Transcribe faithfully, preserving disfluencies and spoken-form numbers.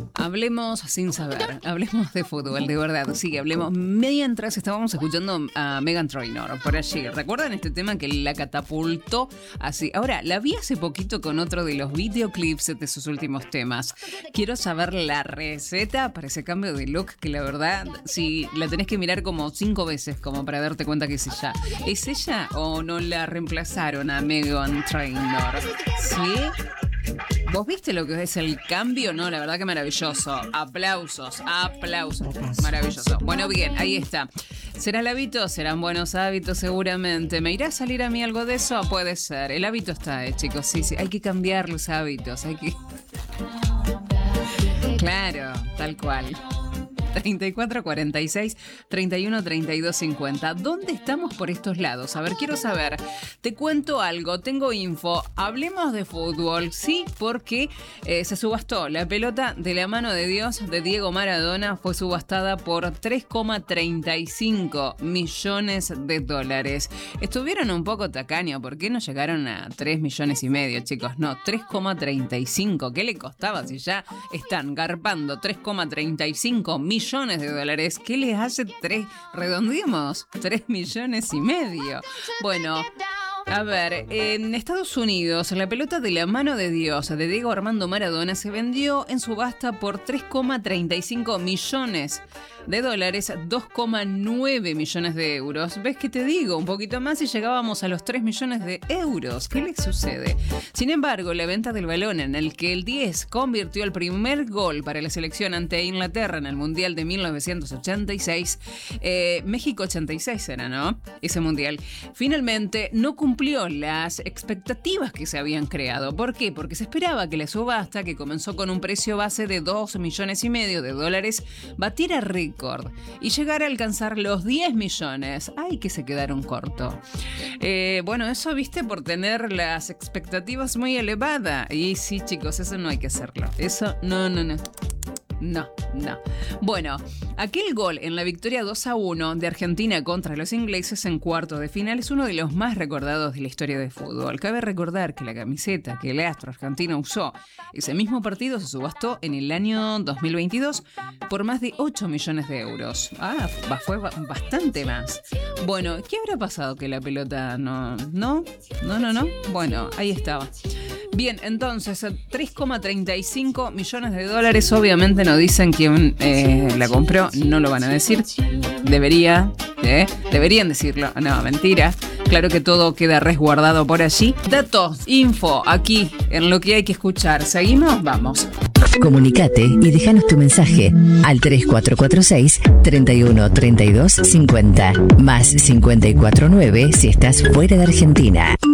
Hablemos sin saber, hablemos de fútbol, de verdad, sí, hablemos. Mientras estábamos escuchando a Meghan Trainor por allí, ¿recuerdan este tema que la catapultó así? Ahora, la vi hace poquito con otro de los videoclips de sus últimos temas. Quiero saber la receta para ese cambio de look, que la verdad, sí, la tenés que mirar como cinco veces como para darte cuenta que es ella. ¿Es ella o no la reemplazaron a Meghan Trainor? ¿Sí? ¿Vos viste lo que es el cambio? No, la verdad que maravilloso. Aplausos, aplausos. Maravilloso. Bueno, bien, ahí está. ¿Será el hábito? Serán buenos hábitos seguramente. ¿Me irá a salir a mí algo de eso? Puede ser. El hábito está, eh, chicos. Sí, sí. Hay que cambiar los hábitos. Hay que... Claro, tal cual. treinta y cuatro cuarenta y seis, treinta y uno treinta y dos cincuenta. ¿Dónde estamos por estos lados? A ver, quiero saber. Te cuento algo, tengo info. Hablemos de fútbol, sí, porque eh, se subastó la pelota de la mano de Dios de Diego Maradona. Fue subastada por tres coma treinta y cinco millones de dólares. Estuvieron un poco tacaños. ¿Por qué no llegaron a tres millones y medio, chicos? No, tres coma treinta y cinco. ¿Qué le costaba si ya están garpando tres coma treinta y cinco millones de dólares? ¿Qué les hace tres? Redondeemos, tres millones y medio. Bueno, a ver, en Estados Unidos, la pelota de la mano de Dios de Diego Armando Maradona se vendió en subasta por tres coma treinta y cinco millones de dólares, dos coma nueve millones de euros. ¿Ves qué te digo? Un poquito más y llegábamos a los tres millones de euros. ¿Qué le sucede? Sin embargo, la venta del balón en el que el diez convirtió el primer gol para la selección ante Inglaterra en el Mundial de mil novecientos ochenta y seis, eh, México ochenta y seis era, ¿no? Ese Mundial. Finalmente no cumplió las expectativas que se habían creado. ¿Por qué? Porque se esperaba que la subasta, que comenzó con un precio base de dos millones y medio de dólares, batiera récord y llegar a alcanzar los diez millones. ¡Ay, que se quedaron cortos! Eh, bueno, eso, viste, por tener las expectativas muy elevadas. Y sí, chicos, eso no hay que hacerlo. Eso, no, no, no. No, no. Bueno, aquel gol en la victoria dos a uno de Argentina contra los ingleses en cuartos de final es uno de los más recordados de la historia del fútbol. Cabe recordar que la camiseta que el astro argentino usó ese mismo partido se subastó en el año dos mil veintidós por más de ocho millones de euros. Ah, fue bastante más. Bueno, ¿qué habrá pasado que la pelota no... ¿No? ¿No, no, no? Bueno, ahí estaba. Bien, entonces, tres coma treinta y cinco millones de dólares. Obviamente no dicen quién eh, la compró, no lo van a decir. Debería, ¿eh? Deberían decirlo. No, mentira. Claro que todo queda resguardado por allí. Datos, info, aquí, en lo que hay que escuchar. ¿Seguimos? Vamos. Comunicate y déjanos tu mensaje al tres cuatro cuatro seis, treinta y uno treinta y dos cincuenta más cincuenta y cuatro nueve si estás fuera de Argentina.